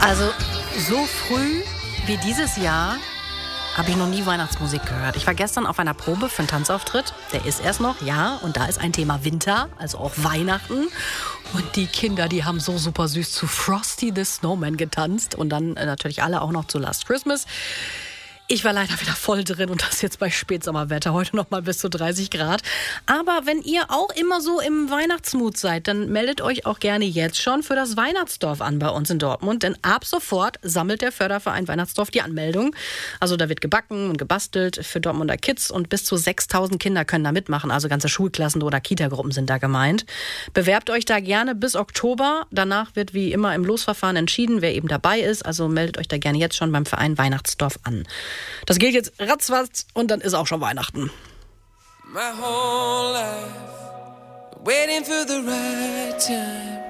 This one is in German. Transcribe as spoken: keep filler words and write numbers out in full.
Also so früh wie dieses Jahr habe ich noch nie Weihnachtsmusik gehört. Ich war gestern auf einer Probe für einen Tanzauftritt. Der ist erst noch, ja, und da ist ein Thema Winter, also auch Weihnachten. Und die Kinder, die haben so super süß zu Frosty the Snowman getanzt. Und dann äh, natürlich alle auch noch zu Last Christmas. Ich war leider wieder voll drin und das jetzt bei Spätsommerwetter. Heute noch mal bis zu dreißig Grad. Aber wenn ihr auch immer so im Weihnachtsmut seid, dann meldet euch auch gerne jetzt schon für das Weihnachtsdorf an bei uns in Dortmund. Denn ab sofort sammelt der Förderverein Weihnachtsdorf die Anmeldung. Also da wird gebacken und gebastelt für Dortmunder Kids und bis zu sechstausend Kinder können da mitmachen. Also ganze Schulklassen oder Kitagruppen sind da gemeint. Bewerbt euch da gerne bis Oktober. Danach wird wie immer im Losverfahren entschieden, wer eben dabei ist. Also meldet euch da gerne jetzt schon beim Verein Weihnachtsdorf an. Das geht jetzt ratzfatz und dann ist auch schon Weihnachten. My whole life waiting for the right time.